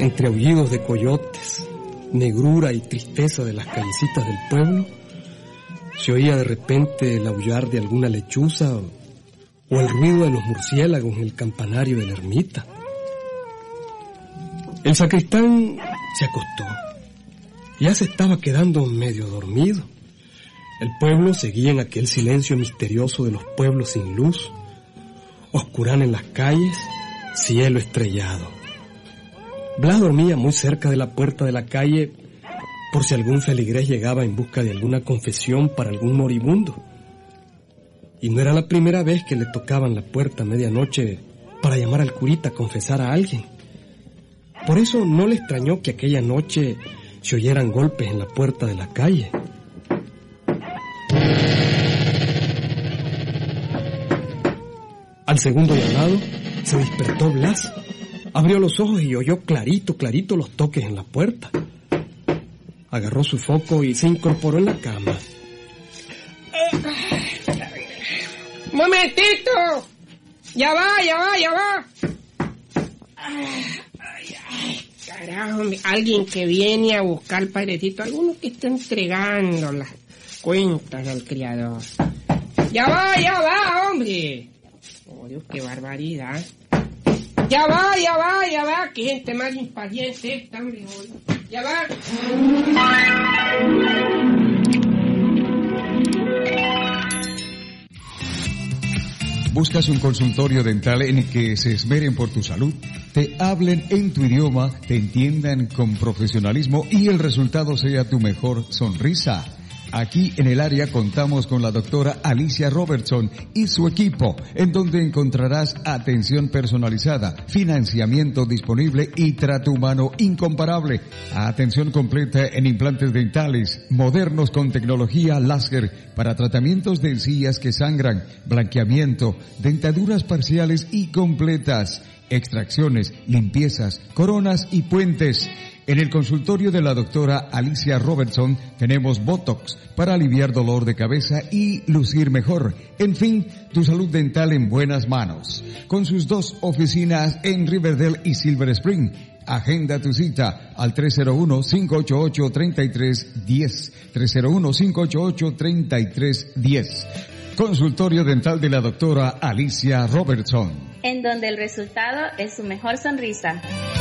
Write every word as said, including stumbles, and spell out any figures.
Entre aullidos de coyotes, negrura y tristeza de las callecitas del pueblo, se oía de repente el aullar de alguna lechuza o, o el ruido de los murciélagos en el campanario de la ermita. El sacristán se acostó. Ya se estaba quedando medio dormido. El pueblo seguía en aquel silencio misterioso de los pueblos sin luz. Oscurán en las calles, cielo estrellado. Blas dormía muy cerca de la puerta de la calle por si algún feligrés llegaba en busca de alguna confesión para algún moribundo. Y no era la primera vez que le tocaban la puerta a medianoche para llamar al curita a confesar a alguien. Por eso no le extrañó que aquella noche se oyeran golpes en la puerta de la calle. Al segundo llamado se despertó Blas. Abrió los ojos y oyó clarito, clarito los toques en la puerta. Agarró su foco y se incorporó en la cama. ¡Momentito! ¡Ya va, ya va, ya va! Ay, ay, carajo, alguien que viene a buscar, padrecito, alguno que está entregando las cuentas del criador. ¡Ya va, ya va, hombre! Oh, Dios, qué barbaridad. ¡Ya va, ya va, ya va! ¡Qué gente más impaciente esta, hombre! ¡Ya va! ¿Buscas un consultorio dental en el que se esmeren por tu salud? Te hablen en tu idioma, te entiendan con profesionalismo y el resultado sea tu mejor sonrisa. Aquí en el área contamos con la doctora Alicia Robertson y su equipo, en donde encontrarás atención personalizada, financiamiento disponible y trato humano incomparable. Atención completa en implantes dentales, modernos con tecnología láser para tratamientos de encías que sangran, blanqueamiento, dentaduras parciales y completas, extracciones, limpiezas, coronas y puentes. En el consultorio de la doctora Alicia Robertson tenemos Botox para aliviar dolor de cabeza y lucir mejor. En fin, tu salud dental en buenas manos. Con sus dos oficinas en Riverdale y Silver Spring. Agenda tu cita al tres cero uno, cinco ocho ocho, tres tres uno cero. tres cero uno, cinco ocho ocho, tres tres uno cero. Consultorio dental de la doctora Alicia Robertson. En donde el resultado es su mejor sonrisa.